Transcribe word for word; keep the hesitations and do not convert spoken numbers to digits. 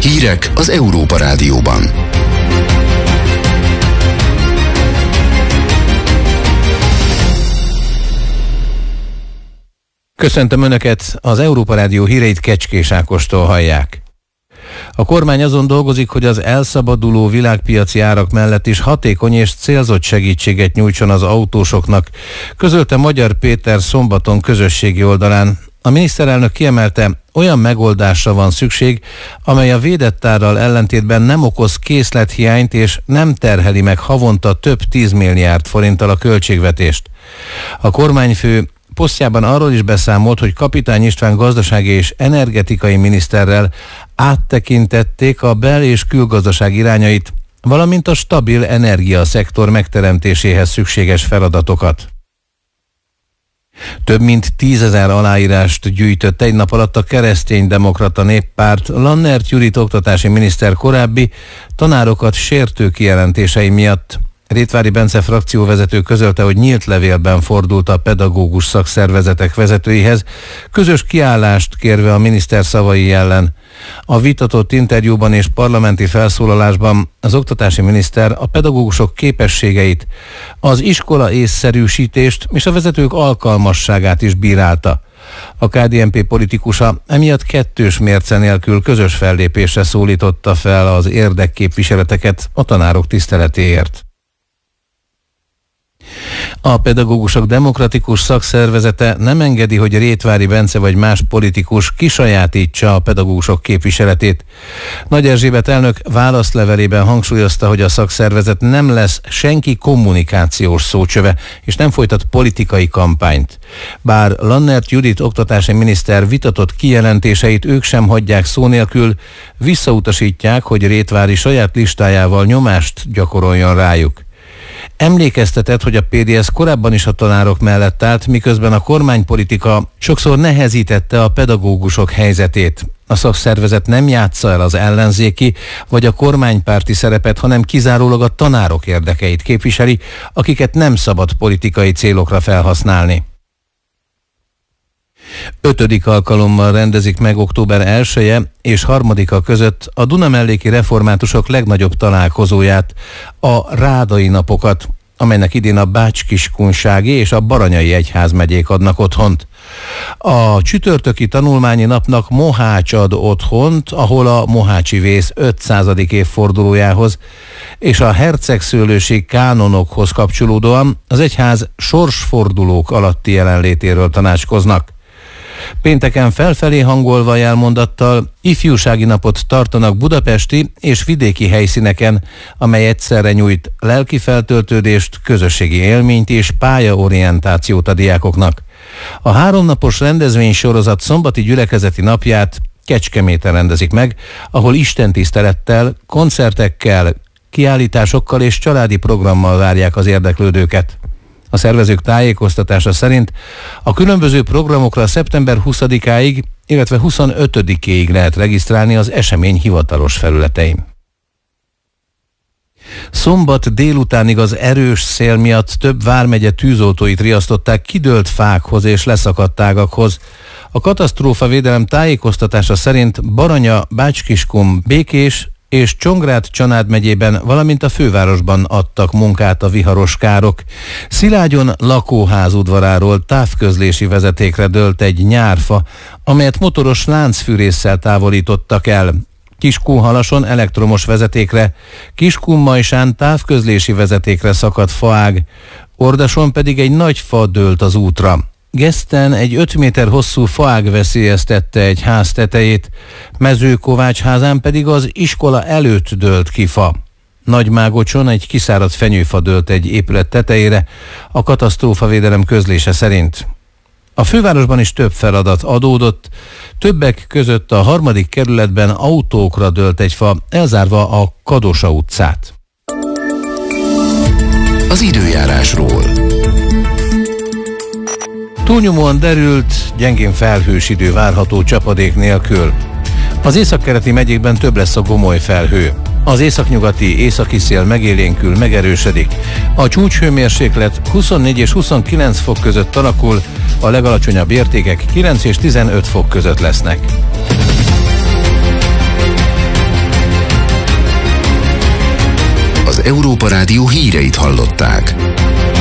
Hírek az Európa Rádióban. Köszöntöm Önöket, az Európa Rádió híreit Kecskés Ákostól hallják. A kormány azon dolgozik, hogy az elszabaduló világpiaci árak mellett is hatékony és célzott segítséget nyújtson az autósoknak, közölte Magyar Péter szombaton közösségi oldalán. A miniszterelnök kiemelte, olyan megoldásra van szükség, amely a védett árral ellentétben nem okoz készlethiányt és nem terheli meg havonta több tízmilliárd forinttal a költségvetést. A kormányfő posztjában arról is beszámolt, hogy Kapitány István gazdasági és energetikai miniszterrel áttekintették a bel- és külgazdaság irányait, valamint a stabil energiaszektor megteremtéséhez szükséges feladatokat. Több mint tízezer aláírást gyűjtött egy nap alatt a Kereszténydemokrata Néppárt Lannert Judit oktatási miniszter korábbi tanárokat sértő kijelentései miatt. Rétvári Bence frakcióvezető közölte, hogy nyílt levélben fordult a pedagógus szakszervezetek vezetőihez, közös kiállást kérve a miniszter szavai ellen. A vitatott interjúban és parlamenti felszólalásban az oktatási miniszter a pedagógusok képességeit, az iskola észszerűsítést és a vezetők alkalmasságát is bírálta. A ká dé en pé politikusa emiatt kettős mérce nélkül közös fellépésre szólította fel az érdekképviseleteket a tanárok tiszteletéért. A pedagógusok demokratikus szakszervezete nem engedi, hogy Rétvári Bence vagy más politikus kisajátítsa a pedagógusok képviseletét. Nagy Erzsébet elnök válaszlevelében hangsúlyozta, hogy a szakszervezet nem lesz senki kommunikációs szócsöve, és nem folytat politikai kampányt. Bár Lannert Judit oktatási miniszter vitatott kijelentéseit ők sem hagyják szó nélkül, visszautasítják, hogy Rétvári saját listájával nyomást gyakoroljon rájuk. Emlékeztetett, hogy a pé dé es korábban is a tanárok mellett állt, miközben a kormánypolitika sokszor nehezítette a pedagógusok helyzetét. A szakszervezet nem játsza el az ellenzéki vagy a kormánypárti szerepet, hanem kizárólag a tanárok érdekeit képviseli, akiket nem szabad politikai célokra felhasználni. Ötödik alkalommal rendezik meg október elseje és harmadika között a Dunamelléki reformátusok legnagyobb találkozóját, a Rádai napokat, amelynek idén a Bács-Kiskunsági és a Baranyai egyházmegyék adnak otthont. A csütörtöki tanulmányi napnak Mohács ad otthont, ahol a mohácsi vész ötszázadik évfordulójához és a hercegszőlősi kánonokhoz kapcsolódóan az egyház sorsfordulók alatti jelenlétéről tanácskoznak. Pénteken felfelé hangolva jelmondattal ifjúsági napot tartanak budapesti és vidéki helyszíneken, amely egyszerre nyújt lelki feltöltődést, közösségi élményt és pályaorientációt a diákoknak. A háromnapos rendezvénysorozat szombati gyülekezeti napját Kecskeméten rendezik meg, ahol istentisztelettel, koncertekkel, kiállításokkal és családi programmal várják az érdeklődőket. A szervezők tájékoztatása szerint a különböző programokra szeptember huszadikáig, illetve huszonötödikéig lehet regisztrálni az esemény hivatalos felületein. Szombat délutánig az erős szél miatt több vármegye tűzoltóit riasztották kidőlt fákhoz és leszakadt ágakhoz. A katasztrófavédelem tájékoztatása szerint Baranya, Bács-Kiskun, Békés és Csongrád-Csanád megyében, valamint a fővárosban adtak munkát a viharos károk. Szilágyon lakóház udvaráról távközlési vezetékre dőlt egy nyárfa, amelyet motoros láncfűrésszel távolítottak el. Kiskunhalason elektromos vezetékre, Kiskunmajsán távközlési vezetékre szakadt faág, Ordason pedig egy nagy fa dőlt az útra. Geszten egy öt méter hosszú faág veszélyeztette egy ház tetejét, Mezőkovácsházán pedig az iskola előtt dőlt ki fa. Nagymágocson egy kiszáradt fenyőfa dőlt egy épület tetejére, a katasztrófavédelem közlése szerint. A fővárosban is több feladat adódott, többek között a harmadik kerületben autókra dőlt egy fa, elzárva a Kadosa utcát. Az időjárásról. Túlnyomóan derült, gyengén felhős idő várható csapadék nélkül. Az északkeleti megyékben több lesz a gomoly felhő. Az északnyugati északi szél megélénkül, megerősödik. A csúcshőmérséklet huszonnégy és huszonkilenc fok között alakul, a legalacsonyabb értékek kilenc és tizenöt fok között lesznek. Európa Rádió híreit hallották.